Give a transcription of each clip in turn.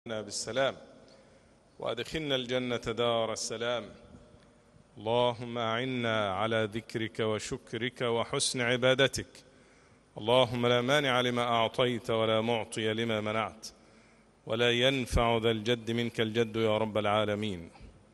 بالسلام وأدخلنا الجنة دار السلام. اللهم أعنا على ذكرك وشكرك وحسن عبادتك. اللهم لا مانع لما أعطيت ولا معطي لما منعت ولا ينفع ذا الجد منك الجد يا رب العالمين.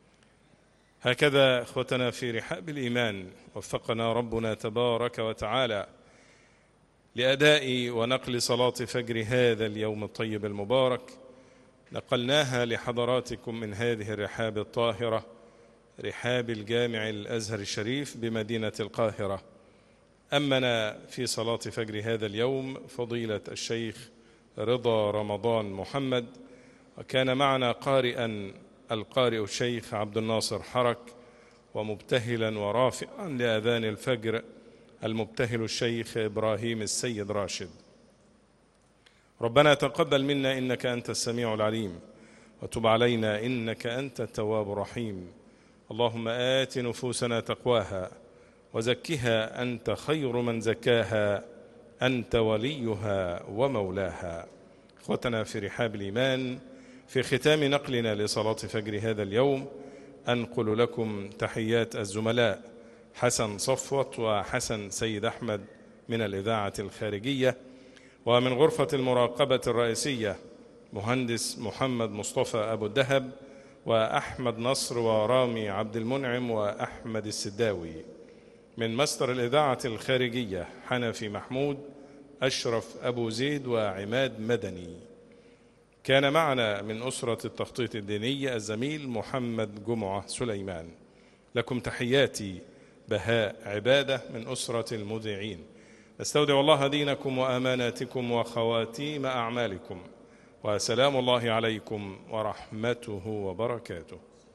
هكذا إخوتنا في رحاب الإيمان وفقنا ربنا تبارك وتعالى لأداء ونقل صلاة فجر هذا اليوم الطيب المبارك. نقلناها لحضراتكم من هذه الرحاب الطاهرة، رحاب الجامع الأزهر الشريف بمدينة القاهرة. أمنا في صلاة فجر هذا اليوم فضيلة الشيخ رضا رمضان محمد، وكان معنا قارئا القارئ الشيخ عبد الناصر حرك، ومبتهلا ورافعا لأذان الفجر المبتهل الشيخ إبراهيم السيد راشد. ربنا تقبل منا إنك أنت السميع العليم، وتب علينا إنك أنت التواب الرحيم. اللهم آت نفوسنا تقواها وزكها أنت خير من زكاها، أنت وليها ومولاها. إخوتنا في رحاب الإيمان، في ختام نقلنا لصلاة فجر هذا اليوم أنقل لكم تحيات الزملاء حسن صفوت وحسن سيد أحمد من الإذاعة الخارجية، ومن غرفة المراقبة الرئيسية مهندس محمد مصطفى أبو الدهب وأحمد نصر ورامي عبد المنعم وأحمد السداوي. من مستر الإذاعة الخارجية حنفي محمود، أشرف أبو زيد وعماد مدني. كان معنا من أسرة التخطيط الديني الزميل محمد جمعة سليمان. لكم تحياتي بهاء عبادة من أسرة المذيعين. نستودع الله دينكم وأماناتكم وخواتيم أعمالكم، وسلام الله عليكم ورحمته وبركاته.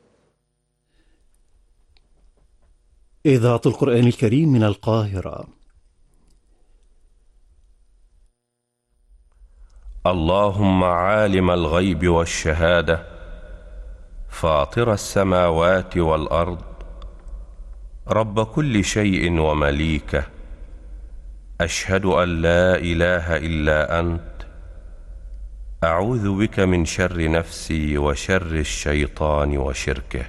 إذاعة القرآن الكريم من القاهرة. اللهم عالم الغيب والشهادة، فاطر السماوات والأرض، رب كل شيء ومليكه، أشهد أن لا إله إلا أنت، أعوذ بك من شر نفسي وشر الشيطان وشركه.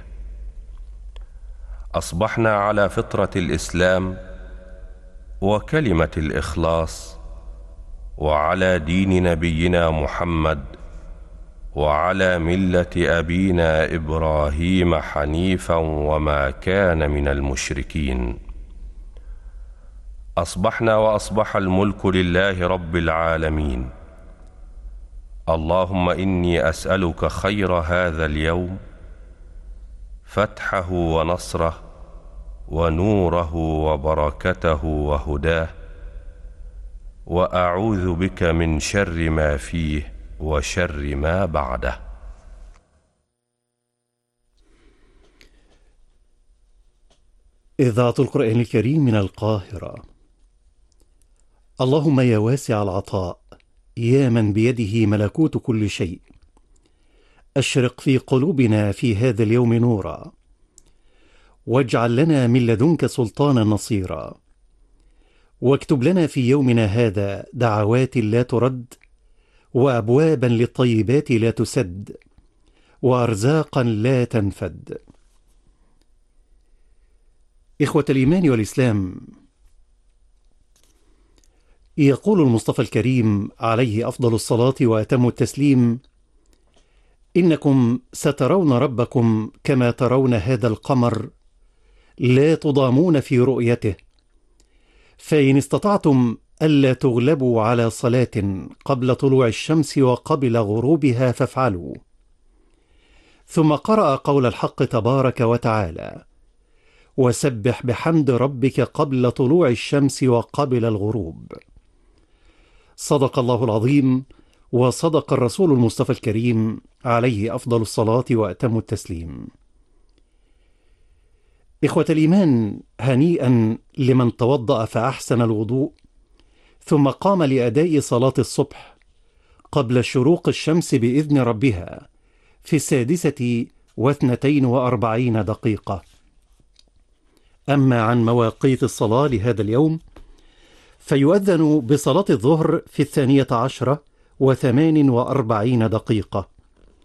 أصبحنا على فطرة الإسلام وكلمة الإخلاص، وعلى دين نبينا محمد، وعلى ملة أبينا إبراهيم حنيفا وما كان من المشركين. أصبحنا وأصبح الملك لله رب العالمين. اللهم إني أسألك خير هذا اليوم، فتحه ونصره ونوره وبركته وهداه، وأعوذ بك من شر ما فيه وشر ما بعده. إذاعة القرآن الكريم من القاهرة. اللهم يا واسع العطاء، يا من بيده ملكوت كل شيء، أشرق في قلوبنا في هذا اليوم نورا، واجعل لنا من لدنك سلطانا نصيرا، واكتب لنا في يومنا هذا دعوات لا ترد، وأبوابا للطيبات لا تسد، وأرزاقا لا تنفد. إخوة الإيمان والإسلام، يقول المصطفى الكريم عليه أفضل الصلاة وأتم التسليم: إنكم سترون ربكم كما ترون هذا القمر، لا تضامون في رؤيته، فإن استطعتم ألا تغلبوا على صلاة قبل طلوع الشمس وقبل غروبها فافعلوا. ثم قرأ قول الحق تبارك وتعالى: وسبح بحمد ربك قبل طلوع الشمس وقبل الغروب. صدق الله العظيم، وصدق الرسول المصطفى الكريم عليه أفضل الصلاة وأتم التسليم. إخوة الإيمان، هنيئا لمن توضأ فأحسن الوضوء، ثم قام لأداء صلاة الصبح قبل شروق الشمس بإذن ربها في 6:42 أما عن مواقيت الصلاة لهذا اليوم، فيؤذن بصلاة الظهر في 12:48